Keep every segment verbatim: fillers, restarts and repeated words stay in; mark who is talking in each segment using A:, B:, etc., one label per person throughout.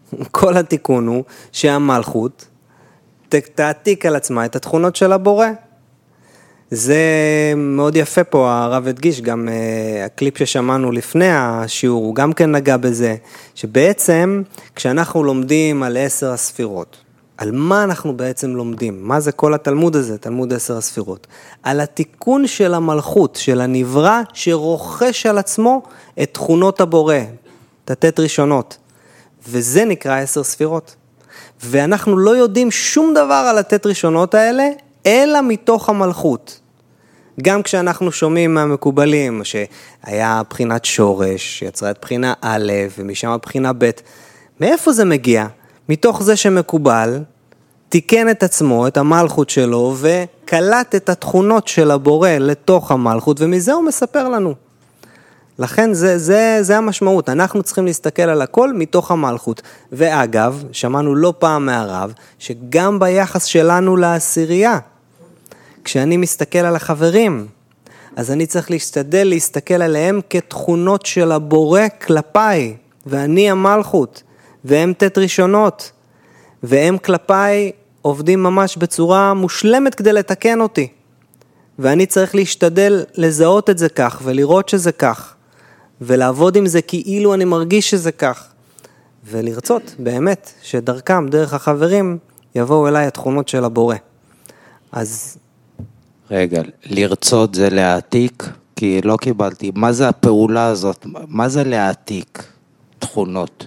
A: כל התיקון הוא שהמלכות תעתיק על עצמה את התכונות של הבורא. זה מאוד יפה פה, הרב הדגיש, גם uh, הקליפ ששמענו לפני השיעור, הוא גם כן נגע בזה, שבעצם כשאנחנו לומדים על עשר הספירות, על מה אנחנו בעצם לומדים? מה זה כל התלמוד הזה, תלמוד עשר הספירות? על התיקון של המלכות, של הנברא, שרוכש על עצמו את תכונות הבורא, תתת ראשונות. וזה נקרא עשר ספירות. ואנחנו לא יודעים שום דבר על התת ראשונות האלה, אלא מתוך המלכות. גם כשאנחנו שומעים מהמקובלים, שהיה בחינת שורש, שיצרה את בחינה א', ומשם הבחינה ב', מאיפה זה מגיע? מתוך זה שמקובל, תיקן את עצמו, את המלכות שלו, וקלט את התכונות של הבורא לתוך המלכות, ומזה הוא מספר לנו. לכן זה, זה, זה המשמעות, אנחנו צריכים להסתכל על הכל מתוך המלכות. ואגב, שמענו לא פעם מהרב, שגם ביחס שלנו לעשירייה, כשאני מסתכל על החברים, אז אני צריך להשתדל להסתכל עליהם כתכונות של הבורא כלפיי, ואני המלכות, והם תת ראשונות, והם כלפיי עובדים ממש בצורה מושלמת כדי לתקן אותי. ואני צריך להשתדל לזהות את זה כך, ולראות שזה כך, ולעבוד עם זה כאילו אני מרגיש שזה כך, ולרצות באמת שדרכם, דרך החברים, יבואו אליי התכונות של הבורא. אז...
B: רגע, לרצות זה להעתיק, כי לא קיבלתי. מה זה הפעולה הזאת? מה זה להעתיק תכונות?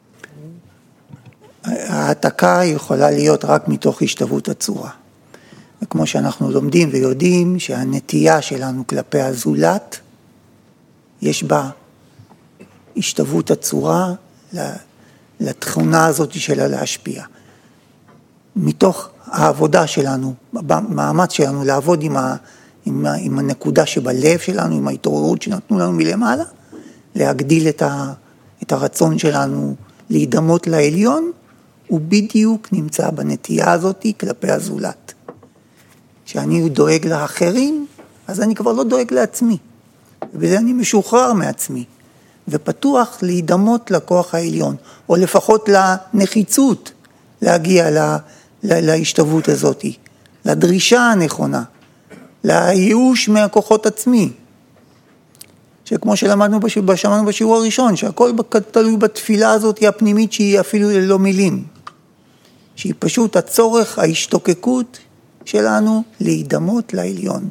C: העתקה יכולה להיות רק מתוך השתוות הצורה. וכמו שאנחנו לומדים ויודעים שהנטייה שלנו כלפי הזולת, יש בה השתוות הצורה לתכונה הזאת שלה להשפיע. מתוך העבודה שלנו, במאמץ שלנו לעבוד עם, ה, עם, ה, עם הנקודה שבלב שלנו, עם ההתעוררות שנתנו לנו מלמעלה, להגדיל את, ה, את הרצון שלנו להידמות לעליון, הוא בדיוק נמצא בנטייה הזאת כלפי הזולת. כשאני דואג לאחרים, אז אני כבר לא דואג לעצמי. ובזה אני משוחרר מעצמי, ופתוח להידמות לכוח העליון, או לפחות לנחיצות להגיע לה, לה, להשתוות הזאת, לדרישה הנכונה, לייאוש מהכוחות עצמי. שכמו שלמדנו בשמענו בשיעור הראשון, שהכל תלוי בתפילה הזאת הפנימית שהיא אפילו ללא מילים. שהיא פשוט הצורך, ההשתוקקות שלנו להידמות לעליון.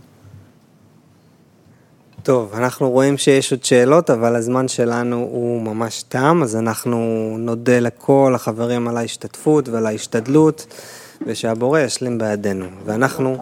A: טוב, אנחנו רואים שיש עוד שאלות, אבל הזמן שלנו הוא ממש תם, אז אנחנו נודה לכל החברים על ההשתתפות ועל ההשתדלות, ושהבורא ישלים בידינו. ואנחנו...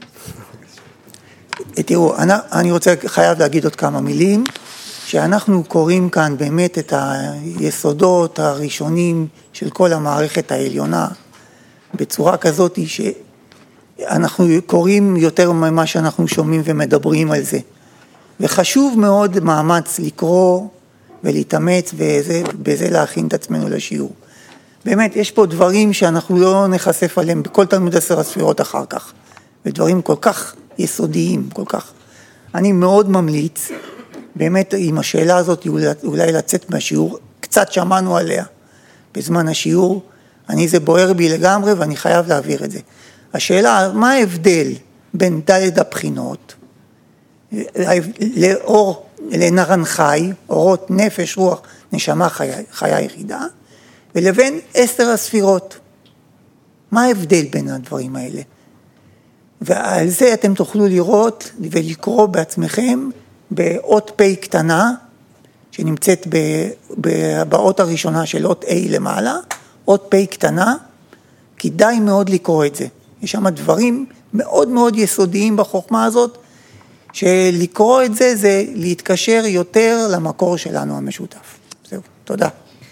C: תראו, אני, אני רוצה, חייב להגיד עוד כמה מילים, שאנחנו קוראים כאן באמת את היסודות הראשונים של כל המערכת העליונה, בצורה כזאת שאנחנו קוראים יותר ממה שאנחנו שומעים ומדברים על זה. וחשוב מאוד מאמץ לקרוא ולהתאמץ בזה, בזה להכין את עצמנו לשיעור. באמת, יש פה דברים שאנחנו לא נחשף עליהם בכל תלמוד עשר הספירות אחר כך. ודברים כל כך יסודיים, כל כך. אני מאוד ממליץ, באמת עם השאלה הזאת אולי לצאת מהשיעור, קצת שמענו עליה בזמן השיעור, אני זה בוער בי לגמרי ואני חייב להעביר את זה. השאלה, מה ההבדל בין ד' הבחינות, לאור, לנרן חי, אורות נפש, רוח, נשמה, חיה, חיה יחידה, ולבין עשר הספירות. מה ההבדל בין הדברים האלה? ועל זה אתם תוכלו לראות ולקרוא בעצמכם באות פ' קטנה, שנמצאת באות הראשונה של אות A למעלה, אות פ' קטנה, כדאי מאוד לקרוא את זה. יש שם דברים מאוד מאוד יסודיים בחוכמה הזאת, שלקרוא את זה זה להתקשר יותר למקור שלנו המשותף. זהו, תודה.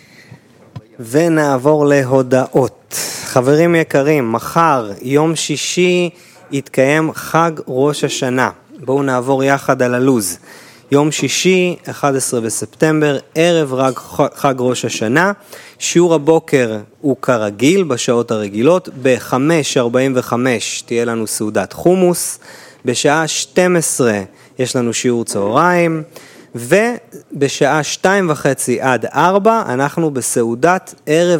A: ונעבור להודעות. חברים יקרים, מחר, יום שישי, יתקיים חג ראש השנה. בואו נעבור יחד על הלוז. יום שישי, אחד עשר בספטמבר, ערב רג, חג ראש השנה. שיעור הבוקר הוא כרגיל, בשעות הרגילות. ב-חמש ארבעים וחמש תהיה לנו סעודת חומוס. בשעה שתים עשרה יש לנו שיעור צהריים. ובשעה שתיים וחצי עד ארבע אנחנו בסעודת ערב